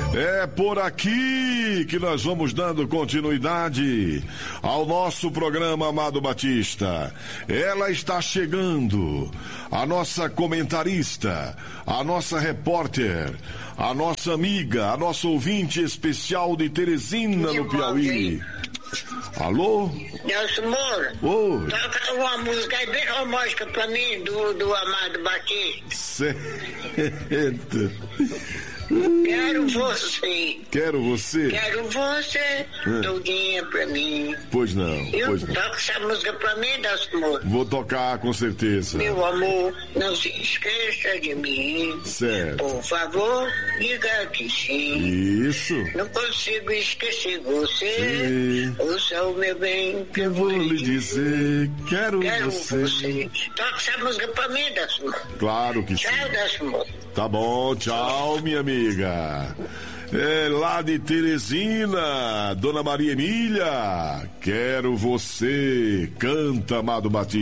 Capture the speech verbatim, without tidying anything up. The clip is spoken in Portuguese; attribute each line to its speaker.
Speaker 1: É por aqui que nós vamos dando continuidade ao nosso programa, Amado Batista. Ela está chegando, a nossa comentarista, a nossa repórter, a nossa amiga, a nossa ouvinte especial de Teresina, no Piauí. Alô?
Speaker 2: Nelson Moura.
Speaker 1: Oi.
Speaker 2: Toca uma música aí bem romântica pra mim, do, do Amado Batista.
Speaker 1: Certo.
Speaker 2: Quero você.
Speaker 1: Quero você?
Speaker 2: Quero você, é. Todinha pra mim.
Speaker 1: Pois não,
Speaker 2: Eu
Speaker 1: pois não.
Speaker 2: toco essa música pra mim, Nelson Moura.
Speaker 1: Vou tocar com certeza.
Speaker 2: Meu amor, não se esqueça de mim.
Speaker 1: Certo.
Speaker 2: Por favor, diga que sim.
Speaker 1: Isso.
Speaker 2: Não consigo esquecer você. Ouça o meu bem que
Speaker 1: eu vou lhe dizer. Quero,
Speaker 2: Quero
Speaker 1: você.
Speaker 2: você. Toca essa música pra mim, Nelson Moura.
Speaker 1: Claro que sim.
Speaker 2: Tchau, Nelson Moura.
Speaker 1: Tá bom, tchau, minha amiga. É lá de Teresina, Dona Maria Emília. Quero você. Canta, Amado Batista.